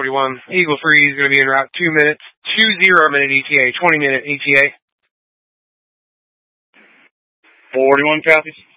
41. Eagle 3 is going to be en route 2 minutes, 20-minute ETA, 20-minute ETA. 41 copies.